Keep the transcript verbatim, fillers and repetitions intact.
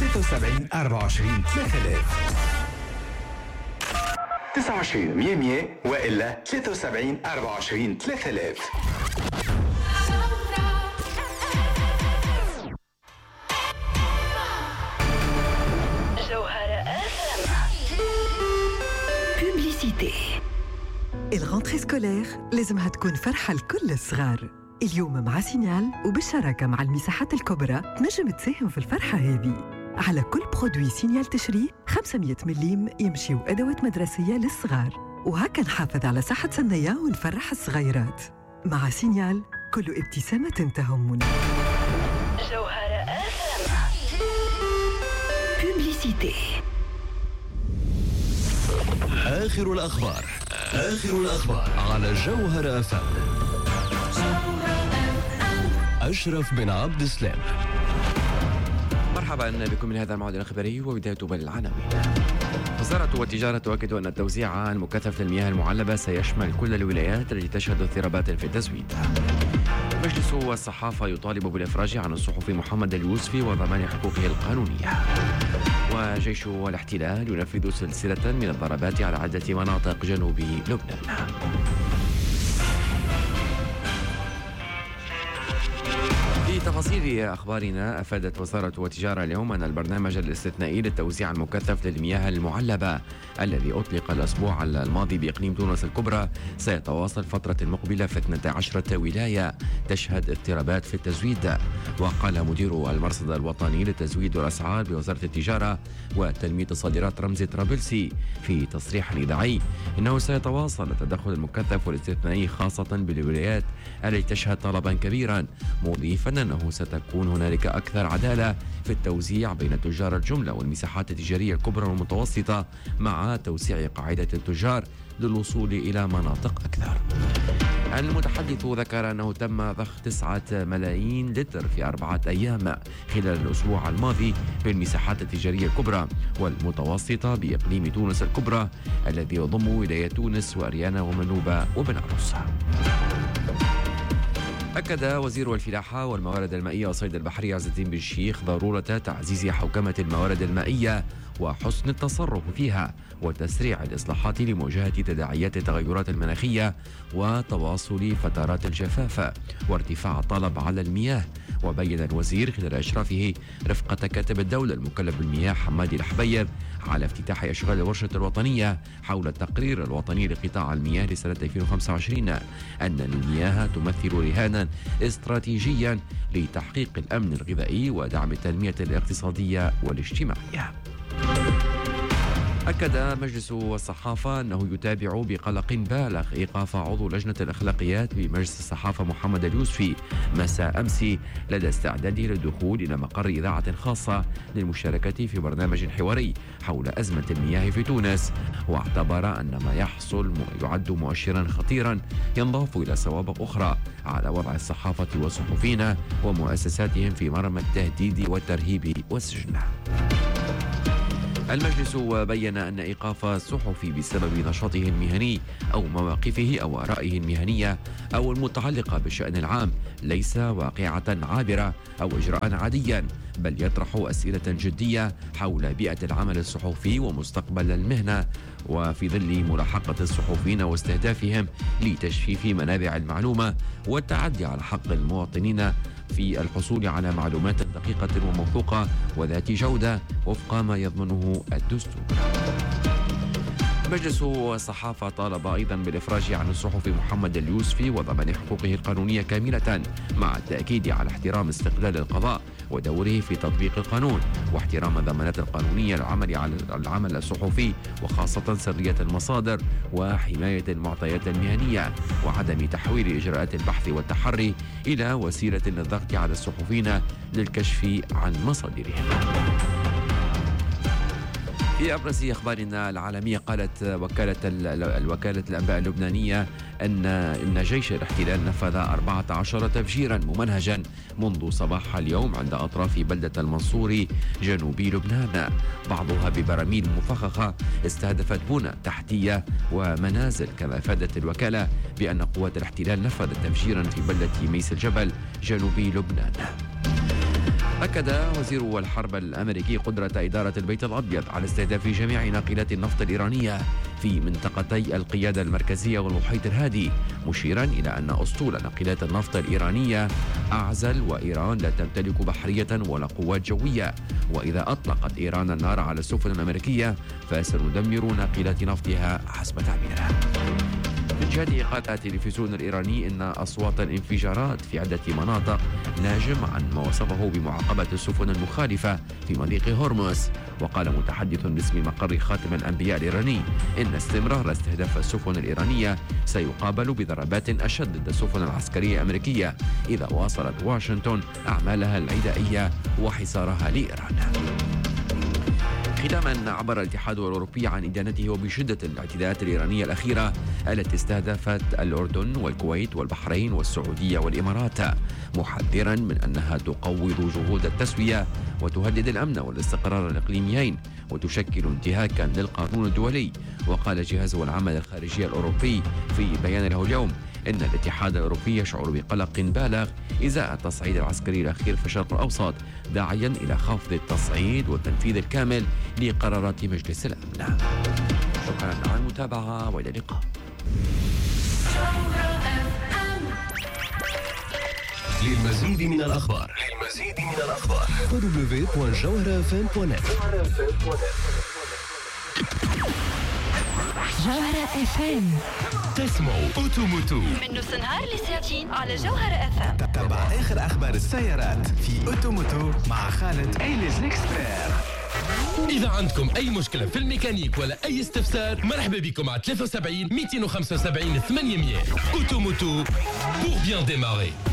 ثلاثة وسبعين أربعة وعشرين ثلاثة آلاف. تسعة وعشرين مية مية وإلا ثلاثة وسبعين أربعة وعشرين ثلاثة آلاف. الغونتري سكولير لازمها تكون فرحة لكل الصغار. اليوم مع سينيال وبالشراكة مع المساحات الكبرى تنجم تساهم في الفرحة هذه. على كل برودوي سينيال تشريه خمسمية مليم يمشيو أدوات مدرسية للصغار، وهكا نحافظ على صحة سنية ونفرح الصغيرات. مع سينيال كل ابتسامة تهمنا. جوهرة آسم بوبليسيتي. آخر الأخبار آخر الأخبار على جوهرة أفهم. أشرف بن عبد السلام. مرحبا بكم من هذا الموعد الإخباري وبداية بالعناوين. وزارة التجارة تؤكد أن التوزيع المكثف للمياه المعلبة سيشمل كل الولايات التي تشهد اضطرابات في التزويد. مجلس الصحافة يطالب بالإفراج عن الصحفي محمد اليوسفي وضمان حقوقه القانونية. وجيش الاحتلال ينفذ سلسلة من الضربات على عدة مناطق جنوب لبنان. في تفاصيل أخبارنا، أفادت وزارة التجارة اليوم أن البرنامج الاستثنائي للتوزيع المكثف للمياه المعلبة الذي أطلق الأسبوع الماضي بإقليم تونس الكبرى سيتواصل فترة مقبلة في اثنتي عشرة ولاية تشهد اضطرابات في التزويد. وقال مدير المرصد الوطني للتزويد والأسعار بوزارة التجارة وتنمية الصادرات رمزي طرابلسي في تصريح إذاعي إنه سيتواصل التدخل المكثف والاستثنائي خاصة بالولايات التي تشهد طلبا كبيرا، مضيفا أنه ستكون هنالك أكثر عدالة في التوزيع بين تجار الجملة والمساحات التجارية الكبرى والمتوسطة مع توسيع قاعدة التجار للوصول إلى مناطق أكثر. المتحدث ذكر أنه تم ضخ تسعة ملايين لتر في أربعة أيام خلال الأسبوع الماضي بالمساحات التجارية الكبرى والمتوسطة بإقليم تونس الكبرى الذي يضم ولاية تونس وأريانا ومنوبة وبنعرس. أكد وزير الفلاحة والموارد المائية والصيد البحري عز الدين بن الشيخ ضرورة تعزيز حوكمة الموارد المائية وحسن التصرف فيها وتسريع الإصلاحات لمواجهة تداعيات التغيرات المناخية وتواصل فترات الجفاف وارتفاع الطلب على المياه. وبين الوزير خلال إشرافه رفقة كاتب الدولة المكلف بالمياه حمادي الحبيب على افتتاح أشغال الورشة الوطنية حول التقرير الوطني لقطاع المياه لسنة ألفين وخمسة وعشرين أن المياه تمثل رهانا استراتيجيا لتحقيق الأمن الغذائي ودعم التنمية الاقتصادية والاجتماعية. أكد مجلس الصحافة أنه يتابع بقلق بالغ إيقاف عضو لجنة الأخلاقيات بمجلس الصحافة محمد اليوسفي مساء أمس لدى استعداده للدخول إلى مقر إذاعة خاصة للمشاركة في برنامج حواري حول أزمة المياه في تونس، واعتبر أن ما يحصل يعد مؤشرا خطيرا ينضاف إلى سوابق أخرى على وضع الصحافة والصحفيين ومؤسساتهم في مرمى التهديد والترهيب والسجن. المجلس بين أن إيقاف الصحفي بسبب نشاطه المهني أو مواقفه أو آرائه المهنية أو المتعلقة بالشأن العام ليس واقعة عابرة أو إجراء عاديا، بل يطرح أسئلة جدية حول بيئة العمل الصحفي ومستقبل المهنة، وفي ظل ملاحقة الصحفيين واستهدافهم لتجفيف منابع المعلومة والتعدي على حق المواطنين في الحصول على معلومات دقيقة وموثوقة وذات جودة وفق ما يضمنه الدستور. مجلس الصحافة طالب أيضا بالإفراج عن الصحفي محمد اليوسفي وضمان حقوقه القانونية كاملة مع التأكيد على احترام استقلال القضاء ودوره في تطبيق القانون واحترام الضمانات القانونية للعمل على العمل الصحفي وخاصة سرية المصادر وحماية المعطيات المهنية وعدم تحويل إجراءات البحث والتحري إلى وسيلة للضغط على الصحفيين للكشف عن مصادرهم. في أبرز أخبارنا العالمية، قالت وكالة الوكالة الأنباء اللبنانية أن إن جيش الاحتلال نفذ أربعة عشر تفجيرا ممنهجا منذ صباح اليوم عند أطراف بلدة المنصوري جنوبي لبنان، بعضها ببراميل مفخخة استهدفت بنى تحتية ومنازل. كما أفادت الوكالة بأن قوات الاحتلال نفذت تفجيرا في بلدة ميس الجبل جنوبي لبنان. أكد وزير الحرب الأمريكي قدرة إدارة البيت الأبيض على استهداف جميع ناقلات النفط الإيرانية في منطقتي القيادة المركزية والمحيط الهادي، مشيرا إلى أن أسطول ناقلات النفط الإيرانية أعزل وإيران لا تمتلك بحرية ولا قوات جوية، وإذا أطلقت إيران النار على السفن الأمريكية فسندمر ناقلات نفطها حسب تعبيرها. من جهته قال التلفزيون الإيراني إن أصوات الانفجارات في عدة مناطق ناجم عن ما وصفه بمعاقبة السفن المخالفة في مضيق هرمز. وقال متحدث باسم مقر خاتم الأنبياء الإيراني إن استمرار استهداف السفن الإيرانية سيقابل بضربات أشد ضد السفن العسكرية الأمريكية إذا واصلت واشنطن أعمالها العدائية وحصارها لإيران. ختاما، عبر الاتحاد الأوروبي عن إدانته وبشدة الاعتداءات الإيرانية الأخيرة التي استهدفت الأردن والكويت والبحرين والسعودية والإمارات، محذرا من أنها تقوض جهود التسوية وتهدد الأمن والاستقرار الإقليميين وتشكل انتهاكا للقانون الدولي. وقال جهازه العمل الخارجي الأوروبي في بيان له اليوم إن الاتحاد الأوروبي يشعر بقلق بالغ إزاء التصعيد العسكري الأخير في الشرق الأوسط، داعيا إلى خفض التصعيد والتنفيذ الكامل لقرارات مجلس الأمن. شكرا على المتابعة وإلى اللقاء. للمزيد من الأخبار للمزيد من الأخبار دبليو دوت جوهرة اف ام دوت نت. جوهرة اف ام تسمعوا أوتوموتو من نص نهار لساعتين على جوهرة اف ام. تابع آخر أخبار السيارات في أوتوموتو مع خالد إيليز ليكسبير. إذا عندكم أي مشكلة في الميكانيك ولا أي استفسار، مرحبا بكم على ثلاثة وسبعين مئتين وخمسة وسبعين ثمانمئة. أوتوموتو pour bien démarrer.